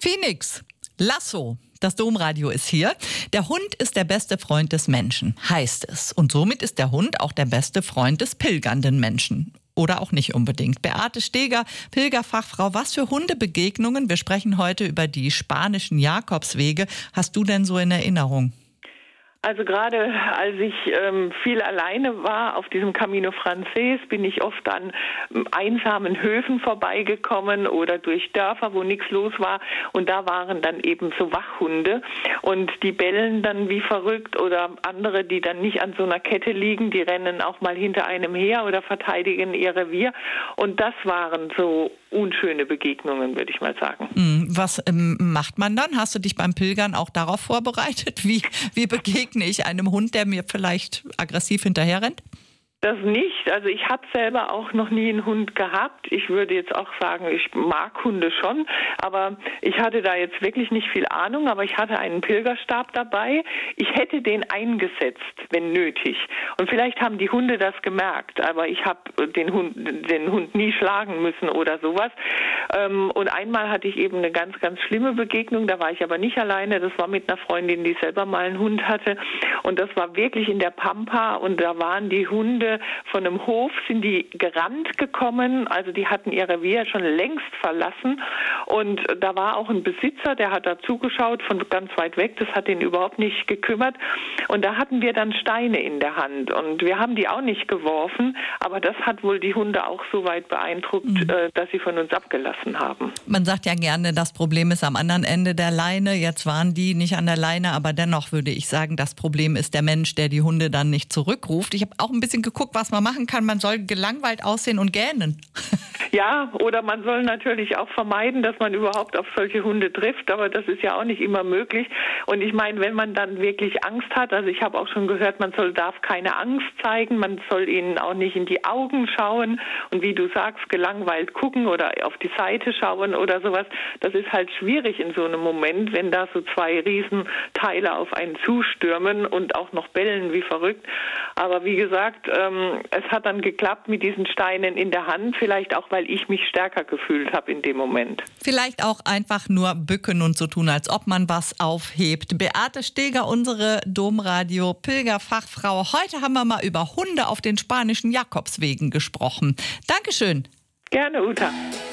Phoenix, Lasso. Das Domradio ist hier. Der Hund ist der beste Freund des Menschen, heißt es. Und somit ist der Hund auch der beste Freund des pilgernden Menschen. Oder auch nicht unbedingt. Beate Steger, Pilgerfachfrau, was für Hundebegegnungen? Wir sprechen heute über die spanischen Jakobswege. Hast du denn so in Erinnerung? Also gerade als ich viel alleine war auf diesem Camino Frances, bin ich oft an einsamen Höfen vorbeigekommen oder durch Dörfer, wo nichts los war. Und da waren dann eben so Wachhunde und die bellen dann wie verrückt, oder andere, die dann nicht an so einer Kette liegen, die rennen auch mal hinter einem her oder verteidigen ihr Revier. Und das waren so unschöne Begegnungen, würde ich mal sagen. Was macht man dann? Hast du dich beim Pilgern auch darauf vorbereitet? Wie begegne ich einem Hund, der mir vielleicht aggressiv hinterherrennt? Das nicht. Also ich habe selber auch noch nie einen Hund gehabt. Ich würde jetzt auch sagen, ich mag Hunde schon, aber ich hatte da jetzt wirklich nicht viel Ahnung. Aber ich hatte einen Pilgerstab dabei. Ich hätte den eingesetzt, wenn nötig. Und vielleicht haben die Hunde das gemerkt, aber ich habe den Hund nie schlagen müssen oder sowas. Und einmal hatte ich eben eine ganz, ganz schlimme Begegnung. Da war ich aber nicht alleine. Das war mit einer Freundin, die selber mal einen Hund hatte. Und das war wirklich in der Pampa. Und da waren die Hunde von einem Hof, sind die gerannt gekommen. Also die hatten ihr Revier schon längst verlassen. Und da war auch ein Besitzer, der hat da zugeschaut von ganz weit weg. Das hat ihn überhaupt nicht gekümmert. Und da hatten wir dann Steine in der Hand. Und wir haben die auch nicht geworfen. Aber das hat wohl die Hunde auch so weit beeindruckt, dass sie von uns abgelassen haben. Man sagt ja gerne, das Problem ist am anderen Ende der Leine. Jetzt waren die nicht an der Leine, aber dennoch würde ich sagen, das Problem ist der Mensch, der die Hunde dann nicht zurückruft. Ich habe auch ein bisschen geguckt, was man machen kann. Man soll gelangweilt aussehen und gähnen. Ja, oder man soll natürlich auch vermeiden, dass man überhaupt auf solche Hunde trifft, aber das ist ja auch nicht immer möglich. Und ich meine, wenn man dann wirklich Angst hat, also ich habe auch schon gehört, darf keine Angst zeigen, man soll ihnen auch nicht in die Augen schauen und wie du sagst, gelangweilt gucken oder auf die Seite schauen oder sowas. Das ist halt schwierig in so einem Moment, wenn da so zwei Riesenteile auf einen zustürmen und auch noch bellen wie verrückt. Aber wie gesagt, es hat dann geklappt mit diesen Steinen in der Hand, vielleicht auch, weil ich mich stärker gefühlt habe in dem Moment. Vielleicht auch einfach nur bücken und so tun, als ob man was aufhebt. Beate Steger, unsere Domradio-Pilgerfachfrau. Heute haben wir mal über Hunde auf den spanischen Jakobswegen gesprochen. Dankeschön. Gerne, Uta.